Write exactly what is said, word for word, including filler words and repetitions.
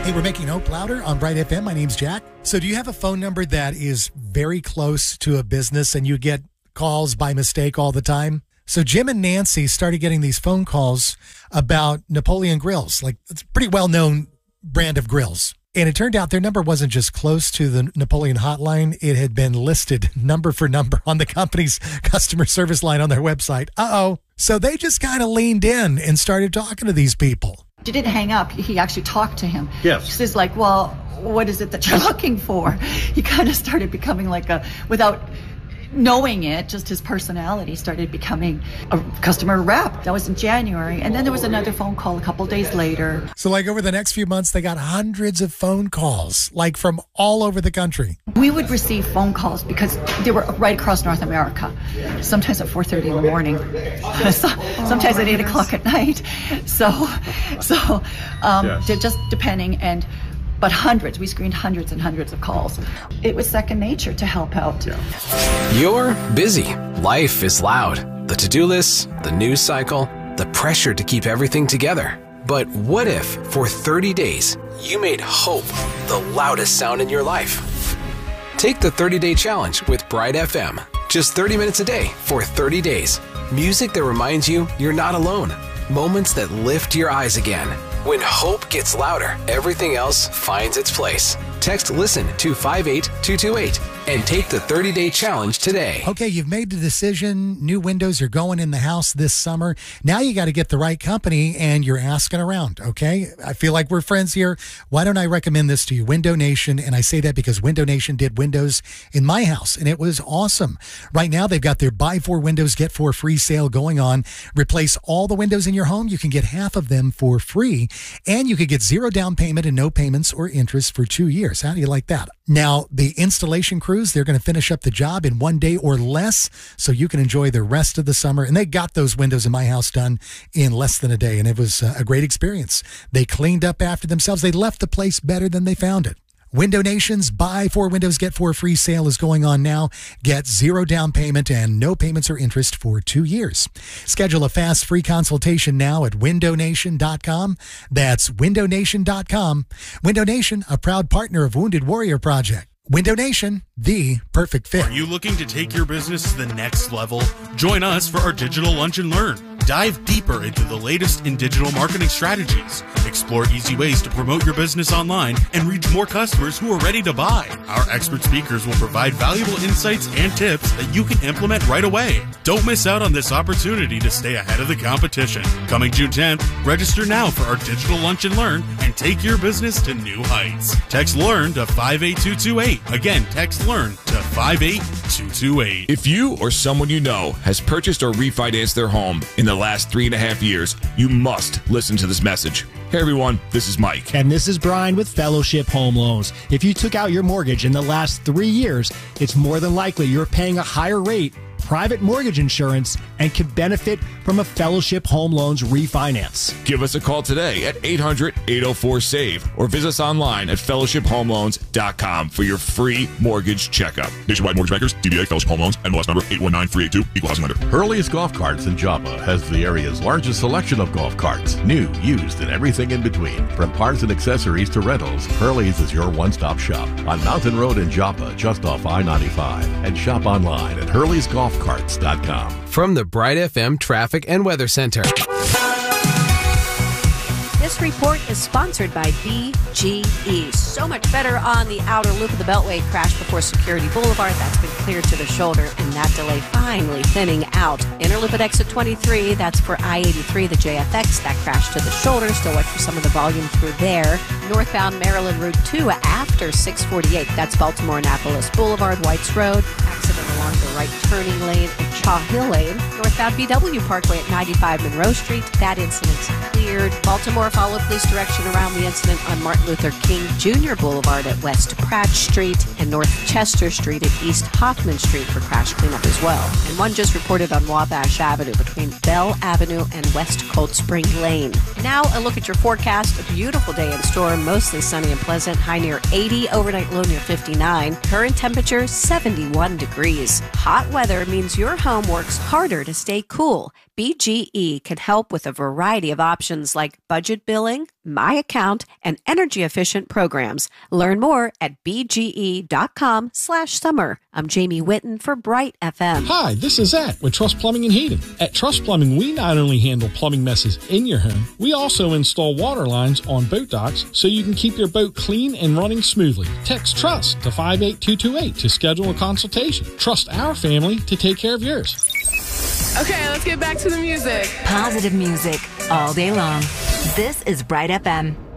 Hey, we're making Hope louder on Bright F M. My name's Jack. So do you have a phone number that is very close to a business and you get calls by mistake all the time? So Jim and Nancy started getting these phone calls about Napoleon Grills. Like, it's a pretty well-known brand of grills. And it turned out their number wasn't just close to the Napoleon hotline. It had been listed number for number on the company's customer service line on their website. Uh-oh. So they just kind of leaned in and started talking to these people. He didn't hang up. He actually talked to him. Yes. He says, like, well, what is it that you're looking for? He kind of started becoming like a, without knowing it, just his personality started becoming a customer rep. That was in January. And then there was another phone call a couple days later. So like over the next few months, they got hundreds of phone calls, like from all over the country. We would receive phone calls because they were right across North America, sometimes at four thirty in the morning, so, sometimes at eight o'clock at night. So, so um, yes. They're just depending. And But hundreds, we screened hundreds and hundreds of calls. It was second nature to help out. Yeah. You're busy. Life is loud. The to-do lists, the news cycle, the pressure to keep everything together. But what if, for thirty days, you made hope the loudest sound in your life? Take the thirty-day challenge with Bright F M. Just thirty minutes a day for thirty days. Music that reminds you you're not alone. Moments that lift your eyes again. When hope gets louder, everything else finds its place. Text LISTEN to five eight two two eight and take the thirty-day challenge today. Okay, you've made the decision. New windows are going in the house this summer. Now you got to get the right company, and you're asking around, okay? I feel like we're friends here. Why don't I recommend this to you? Window Nation, and I say that because Window Nation did windows in my house, and it was awesome. Right now, they've got their buy four windows, get four free sale going on. Replace all the windows in your home. You can get half of them for free, and you could get zero down payment and no payments or interest for two years. How do you like that? Now, the installation crews, they're going to finish up the job in one day or less so you can enjoy the rest of the summer. And they got those windows in my house done in less than a day, and it was a great experience. They cleaned up after themselves. They left the place better than they found it. Window Nation's Buy Four Windows, Get Four Free sale is going on now. Get zero down payment and no payments or interest for two years. Schedule a fast free consultation now at window nation dot com. That's window nation dot com. Window Nation, a proud partner of Wounded Warrior Project. Window Nation, the perfect fit. Are you looking to take your business to the next level? Join us for our Digital Lunch and Learn. Dive deeper into the latest in digital marketing strategies. Explore easy ways to promote your business online and reach more customers who are ready to buy. Our expert speakers will provide valuable insights and tips that you can implement right away. Don't miss out on this opportunity to stay ahead of the competition. Coming June tenth, register now for our Digital Lunch and Learn and take your business to new heights. Text LEARN to five eight two two eight. Again, text LEARN to five eight two two eight. If you or someone you know has purchased or refinanced their home in the last three and a half years, you must listen to this message. Hey everyone, this is Mike. And this is Brian with Fellowship Home Loans. If you took out your mortgage in the last three years, it's more than likely you're paying a higher rate, private mortgage insurance, and could benefit from a Fellowship Home Loans refinance. Give us a call today at eight hundred eight oh four SAVE or visit us online at fellowship home loans dot com for your free mortgage checkup. Nationwide Mortgage Bankers, D B A Fellowship Home Loans, N M L S number eight one nine three eight two, Equal Housing Lender. Hurley's Golf Carts in Joppa has the area's largest selection of golf carts, new, used, and everything in between. From parts and accessories to rentals, Hurley's is your one-stop shop on Mountain Road in Joppa, just off I ninety-five, and shop online at hurleys golf carts dot com. From the Bright F M Traffic and Weather Center. This report is sponsored by B G E. So much better on the outer loop of the Beltway. Crash before Security Boulevard. That's been cleared to the shoulder, and that delay finally thinning out. Inner loop at exit twenty-three. That's for I eighty-three, the J F X. That crashed to the shoulder. Still watch for some of the volume through there. Northbound Maryland Route two after six forty-eight. That's Baltimore-Annapolis Boulevard, Whites Road. Accident along the right turning lane at Chaw Hill Lane. Northbound B W Parkway at ninety-five Monroe Street. That incident's cleared. Baltimore follow police direction around the incident on Martin Luther King Junior Boulevard at West Pratt Street and North Chester Street at East Hoffman Street for crash cleanup as well. And one just reported on Wabash Avenue between Bell Avenue and West Cold Spring Lane. Now a look at your forecast. A beautiful day in store, mostly sunny and pleasant. High near eighty, overnight low near fifty-nine. Current temperature seventy-one degrees. Hot weather means your home works harder to stay cool. B G E can help with a variety of options like budget billing, My Account, and energy-efficient programs. Learn more at bge.com slash summer. I'm Jamie Whitten for Bright F M. Hi, this is Zach with Trust Plumbing and Heating. At Trust Plumbing, we not only handle plumbing messes in your home, we also install water lines on boat docks so you can keep your boat clean and running smoothly. Text TRUST to five eight two two eight to schedule a consultation. Trust our family to take care of yours. Okay, let's get back to the music. Positive music all day long. This is Bright F M.